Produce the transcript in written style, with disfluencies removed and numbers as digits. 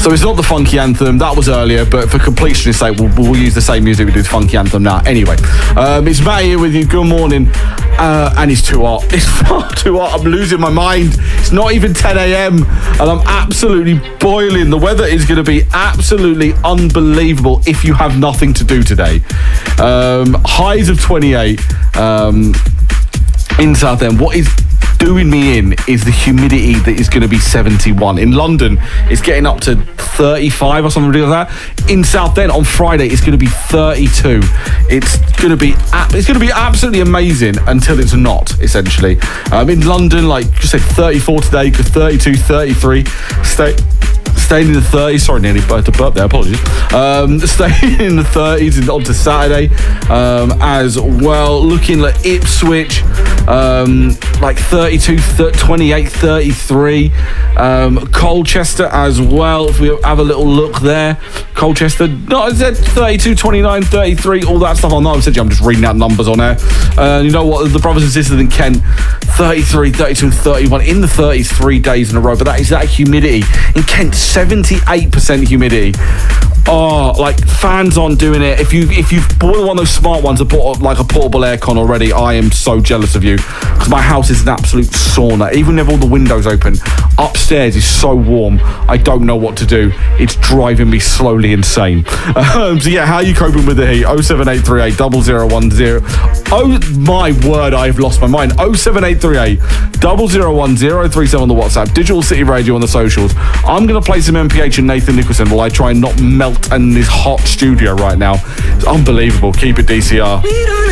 So it's not the Funky Anthem, that was earlier, but for completion's sake, we'll use the same music we did Funky Anthem now. Anyway, it's Matt here with you, good morning, and it's too hot. It's far too hot, I'm losing my mind. It's not even 10 a.m. and I'm absolutely boiling. The weather is going to be absolutely unbelievable if you have nothing to do today. Highs of 28 in Southend. What is doing me in is the humidity that is going to be 71. In London, it's getting up to 35 or something like that. In Southend on Friday, it's going to be 32. It's going to be absolutely amazing until it's not, essentially. In London, like just say 34 today, 32, 33. Staying in the 30s, sorry, nearly burped there, apologies. Staying in the 30s on to Saturday as well. Looking like Ipswich, like 32, 28, 33. Colchester as well, if we have a little look there. Colchester, no, I said 32, 29, 33, all that stuff. Essentially, I'm just reading out numbers on there. You know what, the brothers and sisters in Kent, 33, 32, and 31, in the 30s 3 days in a row. But that is that humidity. In Kent, 78% humidity. Oh, like fans aren't doing it. If you've bought one of those smart ones that bought like a portable aircon already, I am so jealous of you, because my house is an absolute sauna. Even with all the windows open, upstairs is so warm. I don't know what to do. It's driving me slowly insane. So yeah, how are you coping with the heat? 07838 0010. Oh my word, I've lost my mind. 07838 0010 37 on the WhatsApp. Digital City Radio on the socials. I'm gonna play some MPH and Nathan Nicholson while I try and not melt in this hot studio right now. It's unbelievable. Keep it DCR.